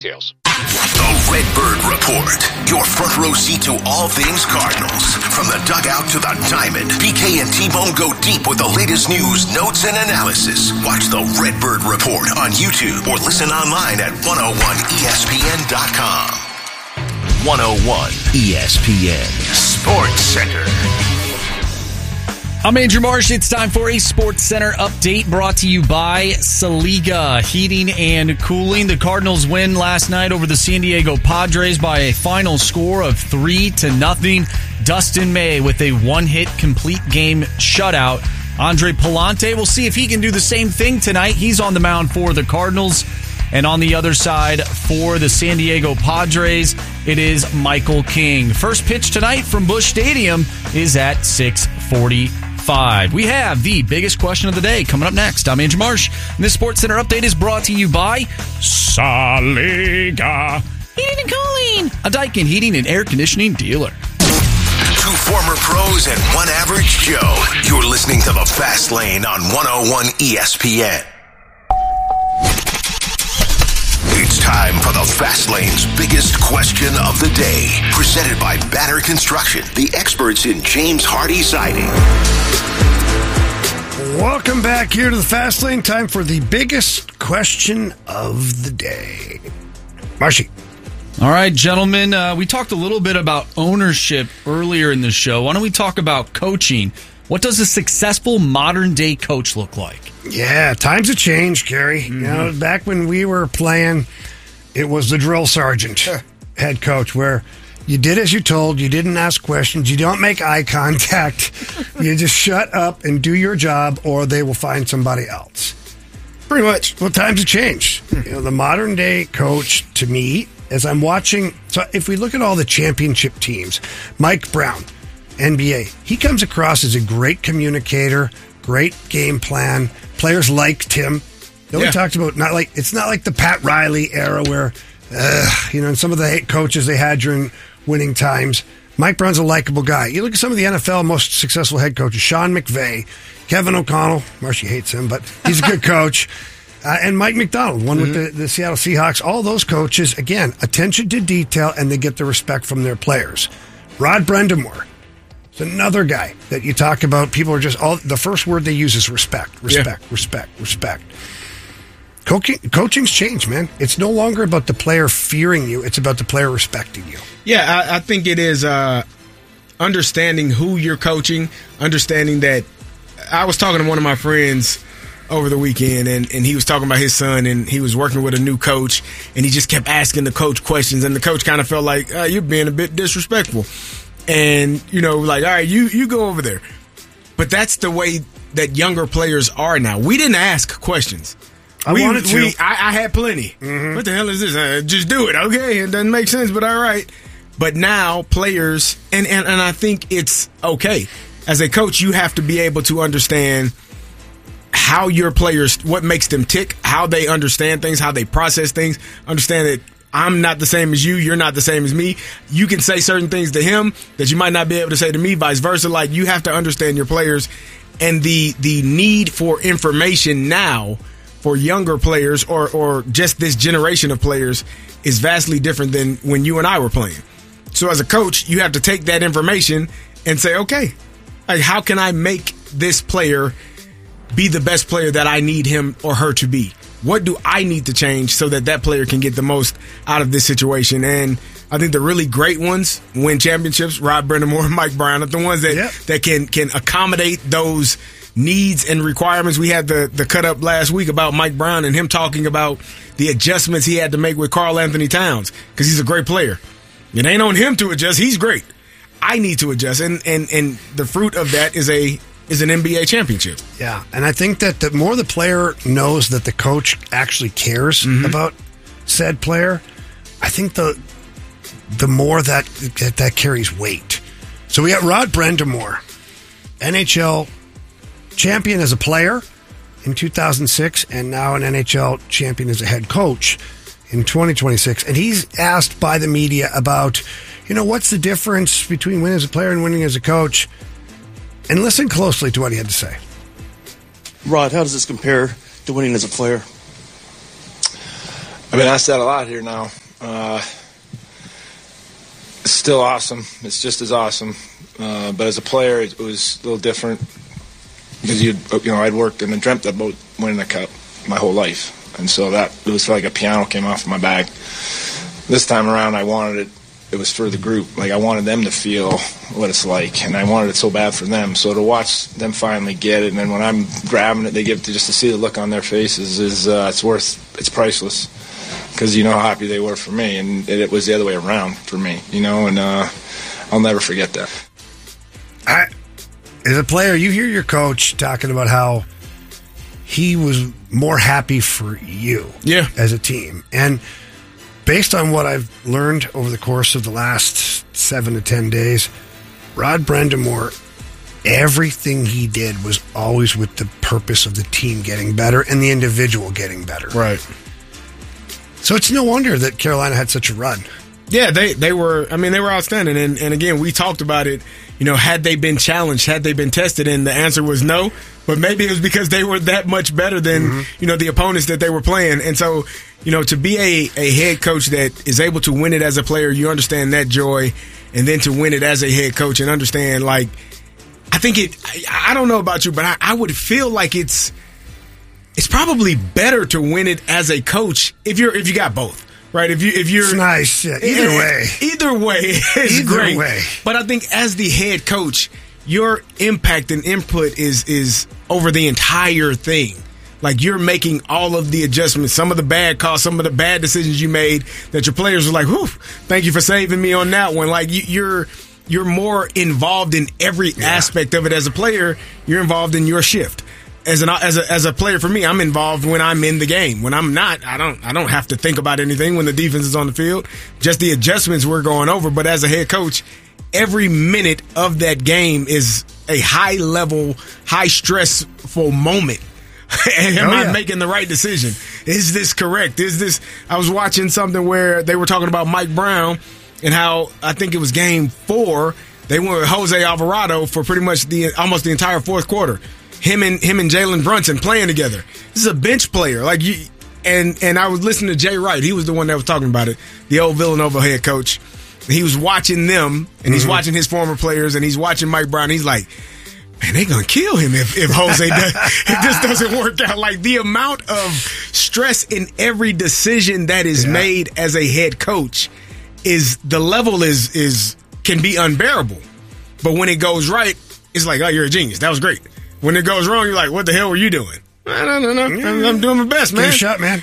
Details. The Redbird Report, your front row seat to all things Cardinals. From the dugout to the diamond, BK and T-Bone go deep with the latest news, notes, and analysis. Watch the Redbird Report on YouTube or listen online at 101ESPN.com. 101 ESPN Sports Center. I'm Andrew Marsh. It's time for a Sports Center update brought to you by Saliga Heating and Cooling. The Cardinals win last night over the San Diego Padres by a final score of 3-0. Dustin May with a one-hit complete game shutout. Andre Pallante, we'll see if he can do the same thing tonight. He's on the mound for the Cardinals. And on the other side for the San Diego Padres, it is Michael King. First pitch tonight from Busch Stadium is at 6:45. We have the biggest question of the day coming up next. I'm Andrew Marsh, and this Sports Center update is brought to you by Saliga Heating and Cooling, a Daikin heating and air conditioning dealer. Two former pros and one average Joe. You're listening to The Fast Lane on 101 ESPN. It's time for the Fast Lane's biggest question of the day. Presented by Banner Construction, the experts in James Hardy Siding. Welcome back here to the Fast Lane. Time for the biggest question of the day. Marshy. All right, gentlemen, we talked a little bit about ownership earlier in the show. Why don't we talk about coaching? What does a successful modern-day coach look like? Yeah, times have changed, Gary. Mm-hmm. You know, back when we were playing, it was the drill sergeant, head coach, where you did as you told, you didn't ask questions, you don't make eye contact, you just shut up and do your job, or they will find somebody else. Pretty much. Well, times have changed. You know, the modern-day coach, to me, as I'm watching, so if we look at all the championship teams, Mike Brown, NBA, he comes across as a great communicator, great game plan. Players liked him. We talked about it's not like the Pat Riley era where, and some of the coaches they had during winning times. Mike Brown's a likable guy. You look at some of the NFL most successful head coaches: Sean McVay, Kevin O'Connell. Marshy hates him, but he's a good coach. And Mike McDonald, one with the Seattle Seahawks. All those coaches, again, attention to detail, and they get the respect from their players. Rod Brendamore. It's another guy that you talk about. People are just the first word they use is respect. Coaching's changed, man. It's no longer about the player fearing you. It's about the player respecting you. Yeah, I think it is understanding who you're coaching, understanding that. I was talking to one of my friends over the weekend, and he was talking about his son, and he was working with a new coach, and he just kept asking the coach questions, and the coach kind of felt like, you're being a bit disrespectful. And, all right, you go over there. But that's the way that younger players are now. We didn't ask questions. I wanted to. I had plenty. Mm-hmm. What the hell is this? Just do it, okay? It doesn't make sense, but all right. But now players, and I think it's okay. As a coach, you have to be able to understand how your players, what makes them tick, how they understand things, how they process things, understand that I'm not the same as you. You're not the same as me. You can say certain things to him that you might not be able to say to me, vice versa. Like, you have to understand your players, and the need for information now for younger players or just this generation of players is vastly different than when you and I were playing. So as a coach, you have to take that information and say, okay, how can I make this player be the best player that I need him or her to be? What do I need to change so that player can get the most out of this situation? And I think the really great ones win championships. Rod Brendamore and Mike Brown are the ones that can accommodate those needs and requirements. We had the cut up last week about Mike Brown and him talking about the adjustments he had to make with Karl Anthony Towns because he's a great player. It ain't on him to adjust. He's great. I need to adjust. And the fruit of that is an NBA championship. Yeah, and I think that the more the player knows that the coach actually cares about said player, I think the more that carries weight. So we got Rod Brendamore, NHL champion as a player in 2006, and now an NHL champion as a head coach in 2026. And he's asked by the media about, what's the difference between winning as a player and winning as a coach? And listen closely to what he had to say. Rod, how does this compare to winning as a player? I've been asked that a lot here now. It's still awesome. It's just as awesome. But as a player, it was a little different because I'd worked and dreamt about winning a cup my whole life, and so it was like a piano came off my back. This time around, I wanted it. It was for the group. Like I wanted them to feel what it's like, and I wanted it so bad for them. So to watch them finally get it, and then when I'm grabbing it, they give it just to see the look on their faces is it's priceless. Because you know how happy they were for me, and it was the other way around for me, and I'll never forget that. As a player, you hear your coach talking about how he was more happy for you as a team. And based on what I've learned over the course of the last 7 to 10 days, Rod Brind'Amour, everything he did was always with the purpose of the team getting better and the individual getting better. Right. So it's no wonder that Carolina had such a run. Yeah, they were outstanding. And again, we talked about it, had they been challenged, had they been tested, and the answer was no. But maybe it was because they were that much better than, the opponents that they were playing. And so, to be a head coach that is able to win it as a player, you understand that joy. And then to win it as a head coach and understand, I think I don't know about you, but I would feel like it's probably better to win it as a coach if you got both, right? If you're it's nice, yeah. Either way is great. But I think as the head coach, your impact and input is over the entire thing. Like you're making all of the adjustments, some of the bad calls, some of the bad decisions you made that your players were like, "Whew, thank you for saving me on that one." Like you're more involved in every aspect of it as a player. You're involved in your shift. As a player, for me, I'm involved when I'm in the game. When I'm not, I don't have to think about anything when the defense is on the field. Just the adjustments we're going over. But as a head coach, every minute of that game is a high level, high stressful moment. Am I making the right decision? Is this correct? I was watching something where they were talking about Mike Brown and how I think it was game 4. They went with Jose Alvarado for pretty much almost the entire fourth quarter. Him and Jalen Brunson playing together. This is a bench player. And I was listening to Jay Wright. He was the one that was talking about it, the old Villanova head coach. He was watching them, and he's watching his former players, and he's watching Mike Brown. He's like, man, they're going to kill him if Jose if this doesn't work out. Like the amount of stress in every decision that is made as a head coach the level can be unbearable. But when it goes right, it's like, oh, you're a genius. That was great. When it goes wrong, you're like, what the hell were you doing? I don't know. I'm doing my best, man. Get a shot, man.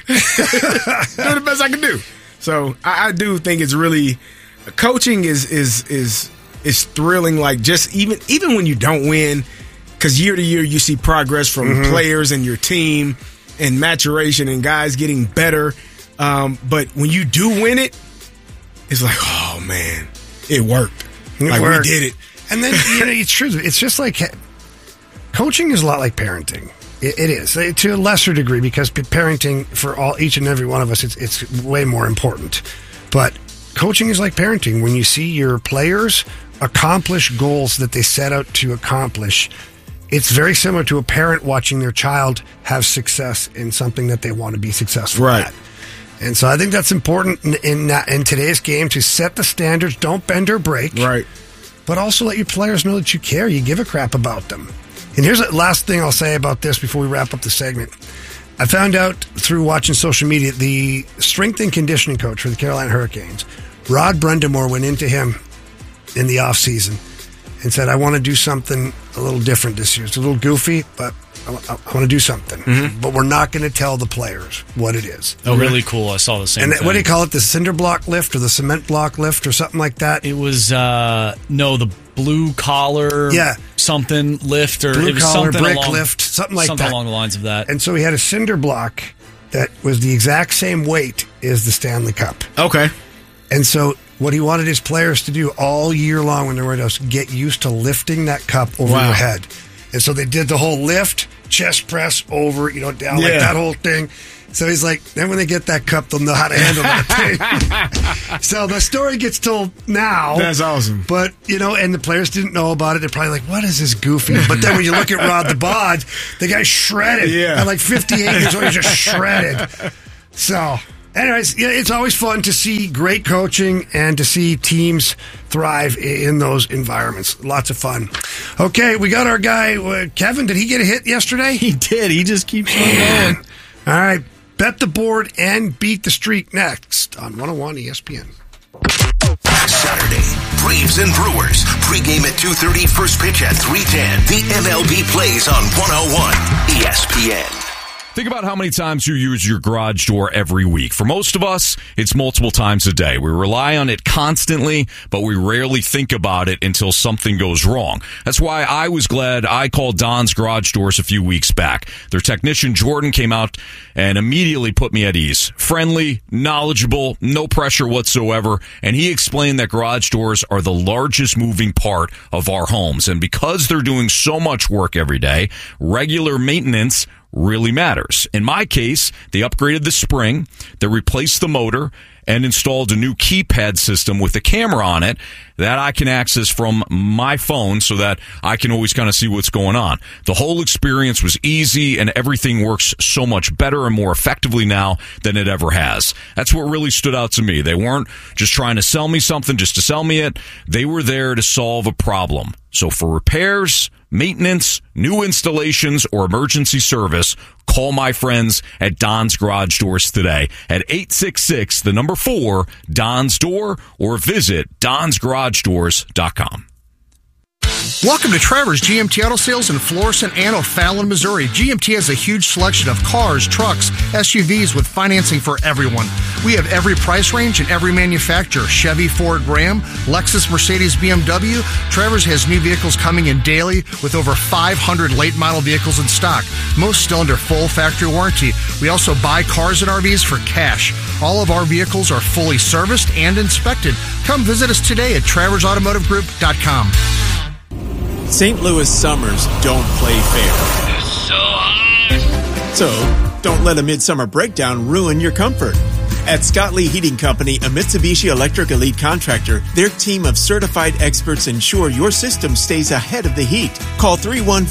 Doing the best I can do. So I do think it's really coaching is thrilling. Like just even when you don't win, because year to year you see progress from players and your team and maturation and guys getting better. But when you do win it, it's like, oh man, it worked. We did it. And then it's true. It's just like. Coaching is a lot like parenting. It is to a lesser degree because parenting for each and every one of us, it's way more important. But coaching is like parenting. When you see your players accomplish goals that they set out to accomplish, it's very similar to a parent watching their child have success in something that they want to be successful at. And so I think that's important in today's game to set the standards. Don't bend or break. Right. But also let your players know that you care. You give a crap about them. And here's the last thing I'll say about this before we wrap up the segment. I found out through watching social media, the strength and conditioning coach for the Carolina Hurricanes, Rod Brind'Amour, went into him in the offseason and said, I want to do something a little different this year. It's a little goofy, but I want to do something. But we're not going to tell the players what it is. Oh, really cool. I saw the same thing. What do you call it? The cinder block lift or the cement block lift or something like that? It was, the blue collar something lift or blue it was collar something brick lift, something like that. Something along the lines of that. And so he had a cinder block that was the exact same weight as the Stanley Cup. Okay. And so what he wanted his players to do all year long when they were at us, get used to lifting that cup over your head. And so they did the whole lift, chest press over, down like that whole thing. So he's like, then when they get that cup, they'll know how to handle that thing. So the story gets told now. That's awesome. But, and the players didn't know about it. They're probably like, what is this goofy? But then when you look at Rod the Bod, the guy's shredded. At like 58 years old, he's just shredded. So, Anyways, it's always fun to see great coaching and to see teams thrive in those environments. Lots of fun. Okay, we got our guy, Kevin. Did he get a hit yesterday? He did. He just keeps on going. All right, bet the board and beat the streak next on 101 ESPN. Saturday, Braves and Brewers. Pregame at 2:30, first pitch at 3:10. The MLB plays on 101 ESPN. Think about how many times you use your garage door every week. For most of us, it's multiple times a day. We rely on it constantly, but we rarely think about it until something goes wrong. That's why I was glad I called Don's Garage Doors a few weeks back. Their technician, Jordan, came out and immediately put me at ease. Friendly, knowledgeable, no pressure whatsoever, and he explained that garage doors are the largest moving part of our homes. And because they're doing so much work every day, regular maintenance really matters. In my case, they upgraded the spring, they replaced the motor, and installed a new keypad system with a camera on it that I can access from my phone so that I can always kind of see what's going on. The whole experience was easy, and everything works so much better and more effectively now than it ever has. That's what really stood out to me. They weren't just trying to sell me something just to sell me it. They were there to solve a problem. So for repairs, maintenance, new installations, or emergency service, call my friends at Don's Garage Doors today at 866, the number 4, Don's Door, or visit donsgaragedoors.com. Welcome to Trevor's GMT Auto Sales in Florissant and O'Fallon, Missouri. GMT has a huge selection of cars, trucks, SUVs with financing for everyone. We have every price range and every manufacturer. Chevy, Ford, Ram, Lexus, Mercedes, BMW. Trevor's has new vehicles coming in daily with over 500 late model vehicles in stock. Most still under full factory warranty. We also buy cars and RVs for cash. All of our vehicles are fully serviced and inspected. Come visit us today at TraversAutomotiveGroup.com. St. Louis summers don't play fair. It's so hot. So, don't let a midsummer breakdown ruin your comfort. At Scott Lee Heating Company, a Mitsubishi Electric Elite contractor, their team of certified experts ensure your system stays ahead of the heat. Call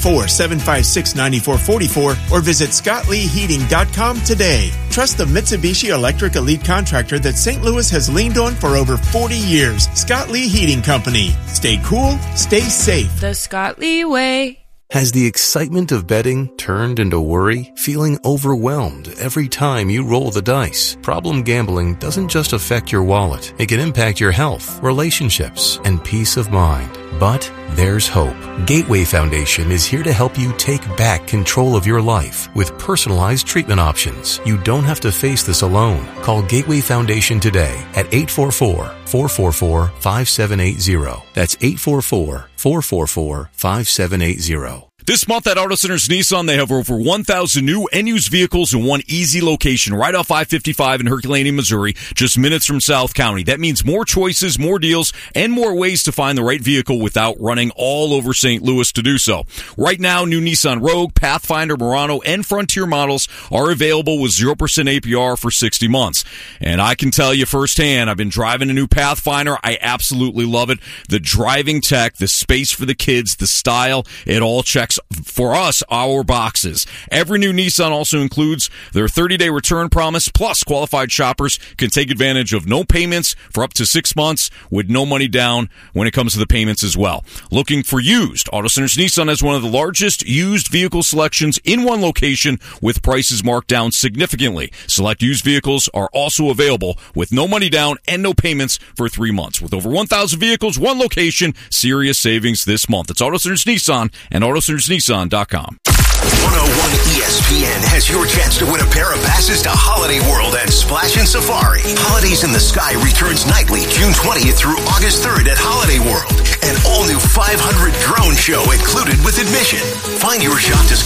314-756-9444 or visit ScottLeeHeating.com today. Trust the Mitsubishi Electric Elite contractor that St. Louis has leaned on for over 40 years. Scott Lee Heating Company. Stay cool, stay safe. The Scott Lee way. Has the excitement of betting turned into worry? Feeling overwhelmed every time you roll the dice? Problem gambling doesn't just affect your wallet. It can impact your health, relationships, and peace of mind. But there's hope. Gateway Foundation is here to help you take back control of your life with personalized treatment options. You don't have to face this alone. Call Gateway Foundation today at 844-444-5780. That's 844-444-5780. This month at Auto Centers Nissan, they have over 1,000 new and used vehicles in one easy location right off I-55 in Herculaneum, Missouri, just minutes from South County. That means more choices, more deals, and more ways to find the right vehicle without running all over St. Louis to do so. Right now, new Nissan Rogue, Pathfinder, Murano, and Frontier models are available with 0% APR for 60 months. And I can tell you firsthand, I've been driving a new Pathfinder. I absolutely love it. The driving tech, the space for the kids, the style, it all checks for us, our boxes. Every new Nissan also includes their 30-day return promise, plus qualified shoppers can take advantage of no payments for up to 6 months with no money down when it comes to the payments as well. Looking for used? Auto Centers Nissan has one of the largest used vehicle selections in one location with prices marked down significantly. Select used vehicles are also available with no money down and no payments for 3 months. With over 1,000 vehicles, one location, serious savings this month. It's Auto Centers Nissan and AutoCentersNissan.com. 101 ESPN has your chance to win a pair of passes to Holiday World and Splash and Safari. Holidays in the Sky returns nightly June 20th through August 3rd at Holiday World. An all-new 500 drone show included with admission. Find your shot to